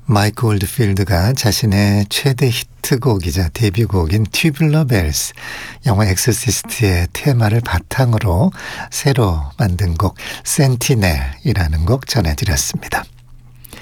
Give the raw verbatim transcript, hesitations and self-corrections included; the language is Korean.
마이크 올드필드가 자신의 최대 히트곡이자 데뷔곡인 튜블러 벨스, 영화 엑소시스트의 테마를 바탕으로 새로 만든 곡 센티넬이라는 곡 전해드렸습니다.